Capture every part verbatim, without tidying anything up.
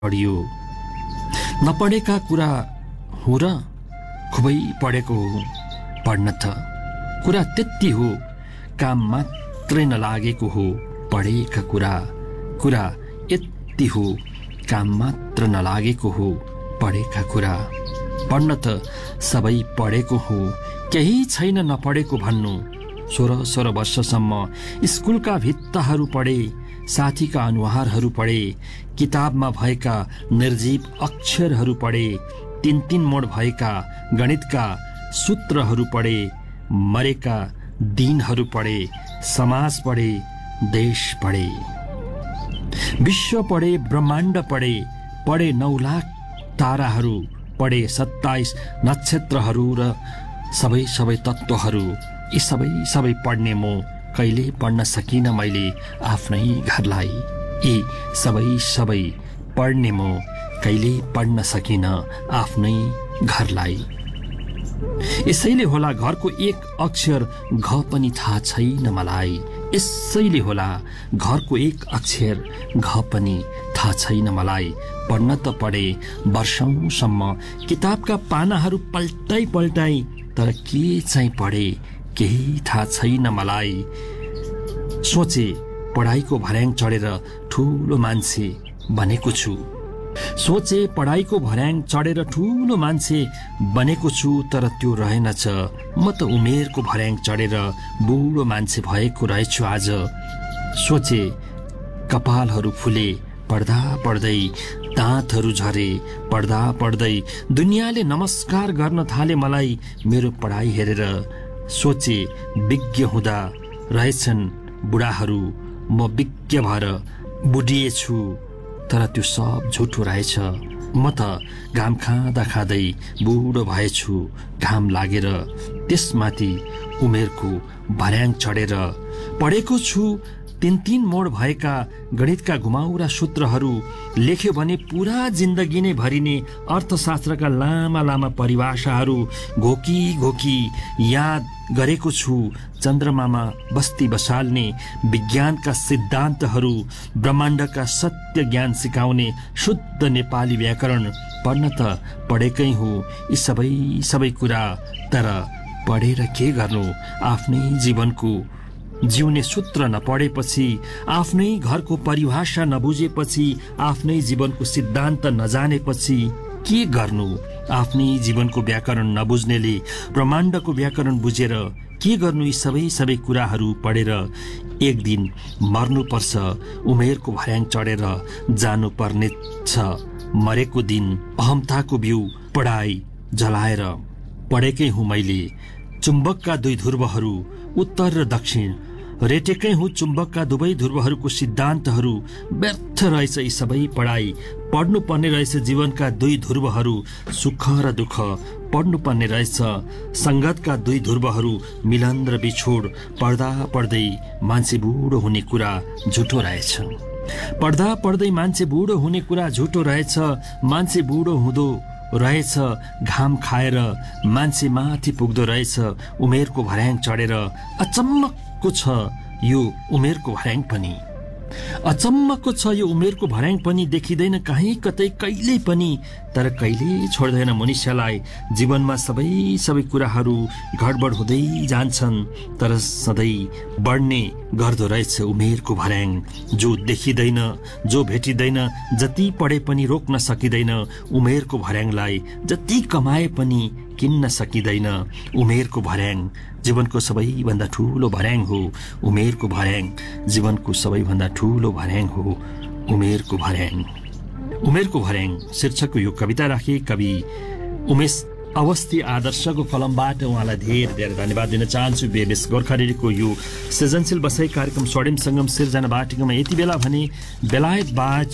पढियो। नपढेका कुरा हो र खुबै पढेको हो पढ्न त कुरा त्यति हो, काम मात्रै नलागेको हो पढेका कुरा। कुरा यति हो, काम मात्र नलागेको हो पढेका कुरा। पढ्न त सबै पढेको हो, केही छैन नपढेको भन्नु। सोह्र सोह्र वर्षसम्म स्कुलका भित्ताहरू पढे, साथीका अनुहारहरू पढे, किताबमा भएका निर्जीव अक्षरहरू पढे, तीन तीन मोड भएका गणितका सूत्रहरू पढे, मरेका दिनहरू पढे, समाज पढे, देश पढे, विश्व पढे, ब्रह्माण्ड पढे, पढे नौ लाख ताराहरू, पढे सत्ताइस नक्षत्रहरू र सबै सबै तत्त्वहरू। यी सबै सबै पढ्ने म कहिले पढ्न सकिन मैले आफ्नै घरलाई। यी सबै सबै पढ्ने म कहिले पढ्न सकिन आफ्नै घरलाई। यसैले होला घरको एक अक्षर घ पनि थाहा छैन मलाई। यसैले होला घरको एक अक्षर घ पनि थाहा छैन मलाई। पढ्न त पढे वर्षौंसम्म किताबका पानाहरू पल्टाइ पल्टाइ, तर के चाहिँ पढे केही थाहा छैन मलाई। सोचे पढाइको भर्याङ चढेर ठुलो मान्छे बनेको छु। सोचे पढाइको भर्याङ चढेर ठुलो मान्छे बनेको छु, तर त्यो रहेनछ। म त उमेरको भर्याङ चढेर बुढो मान्छे भएको रहेछु आज। सोचे कपालहरू फुले पढ्दा पढ्दै, दाँतहरू झरे पढ्दा पढ्दै, दुनियाँले नमस्कार गर्न थाले मलाई मेरो पढाइ हेरेर। सोचे विज्ञ हुँदा रहेछन् बुढाहरू, म विज्ञ भएर बुढिएछु, तर त्यो सब झुटो रहेछ। म त घाम खाँदा खाँदै बुढो भएछु घाम लागेर। त्यसमाथि उमेरको भर्याङ चढेर पढेको छु तीन तीन मोड भएका गणितका घुमाउरा सूत्रहरू। लेख्यो भने पुरा जिन्दगी नै भरिने अर्थशास्त्रका लामा लामा परिभाषाहरू। घोकी घोकी याद गरेको छु चन्द्रमामा बस्ती बसाल्ने विज्ञानका सिद्धान्तहरू। ब्रह्माण्डका सत्य ज्ञान सिकाउने शुद्ध नेपाली व्याकरण। पढ्न त पढेकै हो यी सबै सबै कुरा, तर पढेर के गर्नु आफ्नै जीवनको जिउने सूत्र नपढेपछि, आफ्नै घरको परिभाषा नबुझेपछि, आफ्नै जीवनको सिद्धान्त नजानेपछि के गर्नु। आफ्नै जीवनको व्याकरण नबुझ्नेले ब्रह्माण्डको व्याकरण बुझेर के गर्नु। यी सबै सबै कुराहरू पढेर एक दिन मर्नुपर्छ। उमेरको भर्याङ चढेर जानुपर्ने छ। मरेको दिन अहमताको बिउ पढाइ जलाएर पढेकै हुँ मैले। चुम्बकका दुई ध्रुवहरू उत्तर र दक्षिण रेटेकै हुँ। चुम्बकका दुवै ध्रुवहरूको सिद्धान्तहरू व्यर्थ रहेछ यी सबै पढाइ। पढ्नु पर्ने रहेछ जीवनका दुई ध्रुवहरू सुख र दुःख। पढ्नु पर्ने रहेछ संगतका दुई ध्रुवहरू मिलन र बिछोड। पढ्दा पढ्दै मान्छे बुढो हुने कुरा झुटो रहेछ। पढ्दा पढ्दै मान्छे बुढो हुने कुरा झुटो रहेछ। मान्छे बुढो हुँदो रहेछ घाम खाएर, मान्छे माथि पुग्दो रहेछ उमेरको भर्याङ चढेर। अचम्मको छ यो उमेरको भर्याङ पनि, अचम्मको छ यो उमेरको भर्याङ पनि। देखिँदैन कहीँ कतै कहिल्यै पनि, तर कहिल्यै छोड्दैन मनुष्यलाई। जीवनमा सबै सबै कुराहरू गडबड हुँदै जान्छन्, तर सधैँ बढ्ने गर्दो रहेछ उमेरको भर्याङ। जो देखिँदैन, जो भेटिँदैन, जति पढे पनि रोक्न सकिँदैन उमेरको भर्याङलाई। जति कमाए पनि किन्न सकिँदैन उमेरको भर्याङ। जीवनको सबैभन्दा ठुलो भर्याङ हो उमेरको भर्याङ। जीवनको सबैभन्दा ठुलो भर्याङ हो उमेरको भर्याङ। उमेरको भर्याङ शीर्षकको यो कविता राखे कवि उमेश अवस्थी आदर्शको कलमबाट उहाँलाई धेरै धेरै धन्यवाद दिन चाहन्छु। बेबेस गोर्खा रेडियोको यो सृजनशील बसाइ कार्यक्रम स्वर्णिम सङ्गम सिर्जना बाटिकामा यति बेला भने बेलायत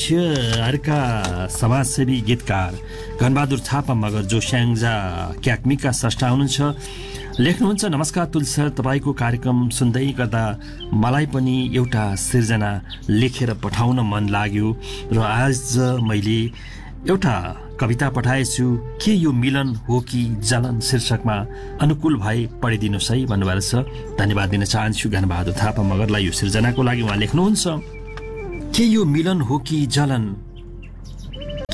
बाछका समाजसेवी गीतकार घनबहादुर थापा मगर जो स्याङ्जा क्याक्मीका स्रष्टा हुनुहुन्छ लेख्नुहुन्छ, नमस्कार तुलसी सर, तपाईँको कार्यक्रम सुन्दै गर्दा मलाई पनि एउटा सिर्जना लेखेर पठाउन मन लाग्यो र आज मैले एउटा कविता पठाएछु। के यो मिलन हो कि जलन शीर्षकमा अनुकूल भए पढिदिनुहोस् है भन्नुभएको छ। धन्यवाद दिन चाहन्छु घनबहादुर थापा मगरलाई यो सिर्जनाको लागि। उहाँ लेख्नुहुन्छ, के यो मिलन हो कि जलन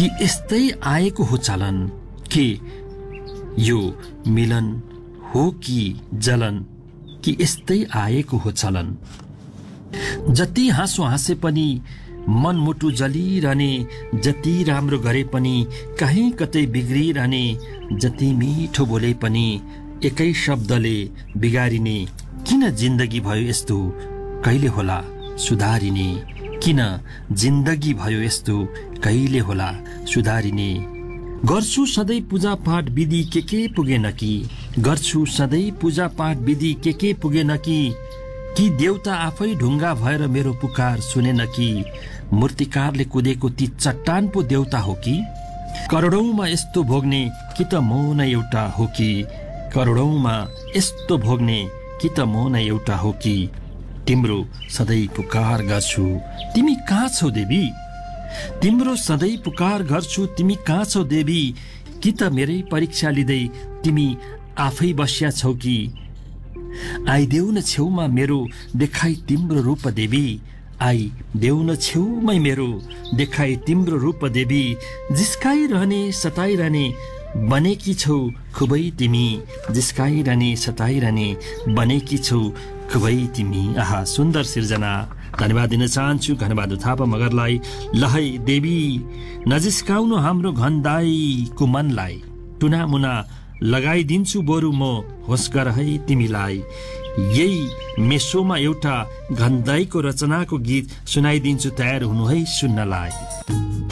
कि यस्तै आएको हो चलन, के यो मिलन हो कि जलन, कि यस्तै आएको हो चलन। जति हाँसो हाँसे पनि मनमुटु जलिरहने, जति राम्रो गरे पनि कहीँ कतै बिग्रिरहने, जति मिठो बोले पनि एकै शब्दले बिगारिने, किन जिन्दगी भयो यस्तो कहिले होला सुधारिने, किन जिन्दगी भयो यस्तो कहिले होला सुधारिने। गर्छु सधैँ पूजा पाठ विधि के के पुगेन कि, गर्छु सधैँ पूजा पाठ विधि के के पुगेन कि, कि देउता आफै ढुङ्गा भएर मेरो पुकार सुनेन कि, मूर्तिकारले कुदेको ती चट्टान पो देउता हो कि, करोडौंमा यस्तो भोग्ने कि त म नै एउटा हो कि, करोडौंमा यस्तो भोग्ने कि त म नै एउटा हो कि। तिम्रो सधैँ पुकार गर्छु तिमी कहाँ छौ देवी, तिम्रो सधैँ पुकार गर्छु तिमी कहाँ छौ देवी, कि त मेरै परीक्षा लिँदै तिमी आफै बस्या छौ कि, आइदेऊ न छेउमा मेरो देखाई तिम्रो रूप देवी, आइदेऊ न छेउमै मेरो देखाई तिम्रो रूप देवी, जिस्काइरहने सताइरहने बनेकी छौ खुबै तिमी, जिस्काइरहने सताइरहने बनेकी छौ खुबै तिमी। आहा, सुन्दर सिर्जना। धन्यवाद दिन चाहन्छु घनबहादुर थापा मगरलाई। लहै देवी नजिस्काउनु हाम्रो घनदाईको मनलाई, टुनामुना लगाइदिन्छु बरु म होस गर है तिमीलाई, यही मेसोमा एउटा घनदाईको रचनाको गीत सुनाइदिन्छु, तयार हुनु है सुन्नलाई।